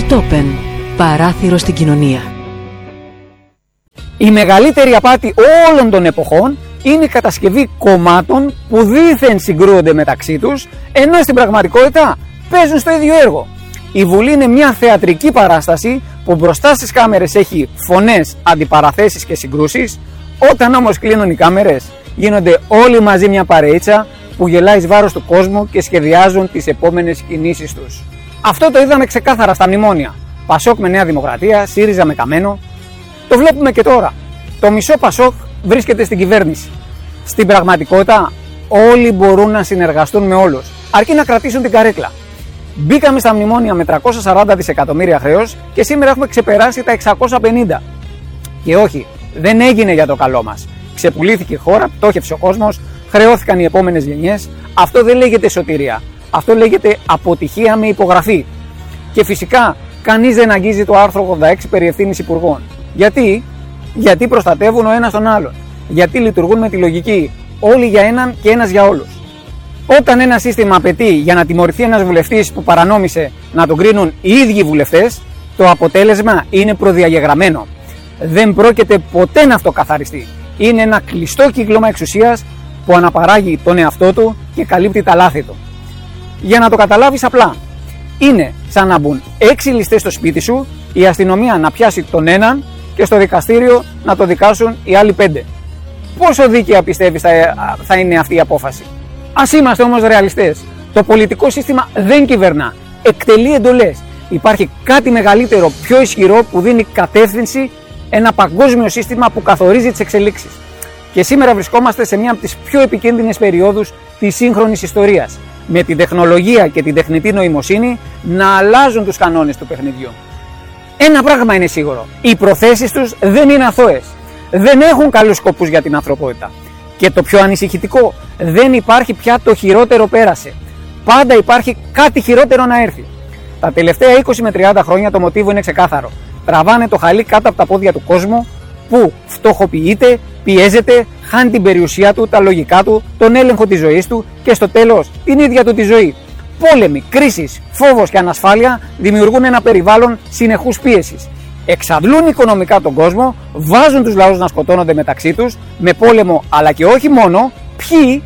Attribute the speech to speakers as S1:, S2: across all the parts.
S1: Το Open. Παράθυρο στην κοινωνία.
S2: Η μεγαλύτερη απάτη όλων των εποχών είναι η κατασκευή κομμάτων που δήθεν συγκρούονται μεταξύ τους, ενώ στην πραγματικότητα παίζουν στο ίδιο έργο. Η Βουλή είναι μια θεατρική παράσταση που μπροστά στις κάμερες έχει φωνές, αντιπαραθέσεις και συγκρούσεις. Όταν όμως κλείνουν οι κάμερες, γίνονται όλοι μαζί μια παρεΐτσα που γελάει εις βάρος του κόσμου και σχεδιάζουν τις επόμενες κινήσεις τους. Αυτό το είδαμε ξεκάθαρα στα μνημόνια. Πασόκ με Νέα Δημοκρατία, ΣΥΡΙΖΑ με Καμένο. Το βλέπουμε και τώρα. Το μισό Πασόκ βρίσκεται στην κυβέρνηση. Στην πραγματικότητα, όλοι μπορούν να συνεργαστούν με όλους, αρκεί να κρατήσουν την καρέκλα. Μπήκαμε στα μνημόνια με 340 δισεκατομμύρια χρέος και σήμερα έχουμε ξεπεράσει τα 650. Και όχι, δεν έγινε για το καλό μας. Ξεπουλήθηκε η χώρα, πτώχευσε ο κόσμος, χρεώθηκαν οι επόμενες γενιές. Αυτό δεν λέγεται σωτηρία. Αυτό λέγεται αποτυχία με υπογραφή. Και φυσικά, κανείς δεν αγγίζει το άρθρο 86 περί ευθύνης υπουργών. Γιατί προστατεύουν ο ένας τον άλλον. Γιατί λειτουργούν με τη λογική όλοι για έναν και ένας για όλους. Όταν ένα σύστημα απαιτεί για να τιμωρηθεί ένας βουλευτής που παρανόμησε να τον κρίνουν οι ίδιοι βουλευτές, το αποτέλεσμα είναι προδιαγεγραμμένο. Δεν πρόκειται ποτέ να αυτοκαθαριστεί. Είναι ένα κλειστό κύκλωμα εξουσίας που αναπαράγει τον εαυτό του και καλύπτει τα λάθη του. Για να το καταλάβεις απλά, είναι σαν να μπουν 6 ληστές στο σπίτι σου, η αστυνομία να πιάσει τον έναν και στο δικαστήριο να το δικάσουν οι άλλοι 5. Πόσο δίκαια πιστεύεις θα είναι αυτή η απόφαση? Ας είμαστε όμως ρεαλιστές. Το πολιτικό σύστημα δεν κυβερνά, εκτελεί εντολές. Υπάρχει κάτι μεγαλύτερο, πιο ισχυρό που δίνει κατεύθυνση, ένα παγκόσμιο σύστημα που καθορίζει τις εξελίξεις. Και σήμερα βρισκόμαστε σε μια από τις πιο επικίνδυνες περιόδους της σύγχρονης ιστορίας, με την τεχνολογία και την τεχνητή νοημοσύνη να αλλάζουν τους κανόνες του παιχνιδιού. Ένα πράγμα είναι σίγουρο, οι προθέσεις τους δεν είναι αθώες. Δεν έχουν καλούς σκοπούς για την ανθρωπότητα. Και το πιο ανησυχητικό, δεν υπάρχει πια το χειρότερο πέρασε. Πάντα υπάρχει κάτι χειρότερο να έρθει. Τα τελευταία 20 με 30 χρόνια το μοτίβο είναι ξεκάθαρο. Τραβάνε το χαλί κάτω από τα πόδια του κόσμου που φτωχοποιείται, πιέζεται, χάνει την περιουσία του, τα λογικά του, τον έλεγχο της ζωής του και στο τέλος την ίδια του τη ζωή. Πόλεμοι, κρίσεις, φόβος και ανασφάλεια δημιουργούν ένα περιβάλλον συνεχούς πίεσης. Εξαντλούν οικονομικά τον κόσμο, βάζουν τους λαούς να σκοτώνονται μεταξύ τους, με πόλεμο αλλά και όχι μόνο. Ποιοι?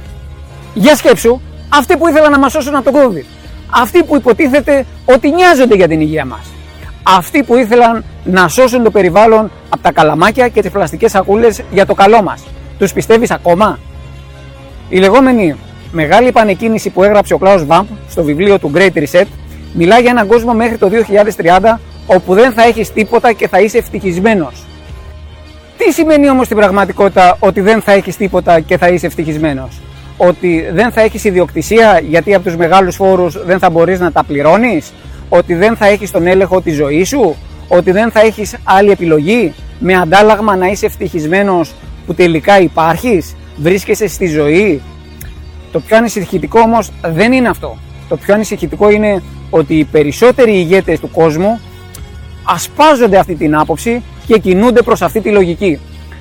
S2: Για σκέψου, αυτοί που ήθελαν να μας σώσουν από τον COVID. Αυτοί που υποτίθεται ότι νοιάζονται για την υγεία μας. Αυτοί που ήθελαν να σώσουν το περιβάλλον από τα καλαμάκια και τις πλαστικές σακούλες για το καλό μας. Τους πιστεύεις ακόμα? Η λεγόμενη μεγάλη επανεκκίνηση που έγραψε ο Klaus Schwab στο βιβλίο του Great Reset μιλάει για έναν κόσμο μέχρι το 2030 όπου δεν θα έχεις τίποτα και θα είσαι ευτυχισμένος. Τι σημαίνει όμως στην πραγματικότητα ότι δεν θα έχεις τίποτα και θα είσαι ευτυχισμένος? Ότι δεν θα έχεις ιδιοκτησία γιατί από τους μεγάλους φόρους δεν θα μπορείς να τα πληρώνεις? Ότι δεν θα έχεις τον έλεγχο της ζωής σου? Ότι δεν θα έχεις άλλη επιλογή με αντάλλαγμα να είσαι ευτυχισμένος που τελικά υπάρχεις, βρίσκεσαι στη ζωή? Το πιο ανησυχητικό όμως δεν είναι αυτό. Το πιο ανησυχητικό είναι ότι οι περισσότεροι ηγέτες του κόσμου ασπάζονται αυτή την άποψη και κινούνται προς αυτή τη λογική.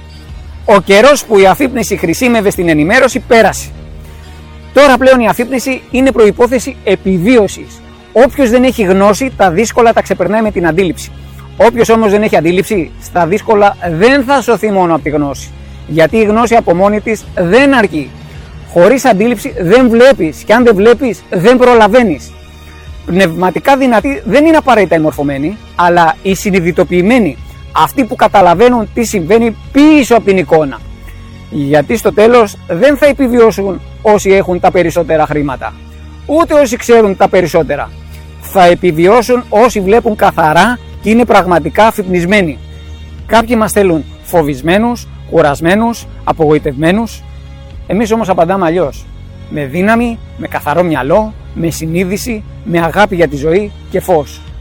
S2: Ο καιρός που η αφύπνιση χρησίμευε στην ενημέρωση πέρασε. Τώρα πλέον η αφύπνιση είναι προϋπόθεση επιβίωσης. Όποιος δεν έχει γνώση, τα δύσκολα τα ξεπερνάει με την αντίληψη. Όποιος όμως δεν έχει αντίληψη, στα δύσκολα δεν θα σωθεί μόνο από τη γνώση. Γιατί η γνώση από μόνη της δεν αρκεί. Χωρίς αντίληψη δεν βλέπεις και αν δεν βλέπεις δεν προλαβαίνεις. Πνευματικά δυνατοί δεν είναι απαραίτητα οι μορφωμένοι, αλλά οι συνειδητοποιημένοι. Αυτοί που καταλαβαίνουν τι συμβαίνει πίσω από την εικόνα. Γιατί στο τέλος δεν θα επιβιώσουν όσοι έχουν τα περισσότερα χρήματα. Ούτε όσοι ξέρουν τα περισσότερα. Θα επιβιώσουν όσοι βλέπουν καθαρά και είναι πραγματικά αφυπνισμένοι. Κάποιοι μας θέλουν φοβισμένους, κουρασμένους, απογοητευμένους. Εμείς όμως απαντάμε αλλιώς. Με δύναμη, με καθαρό μυαλό, με συνείδηση, με αγάπη για τη ζωή και φως.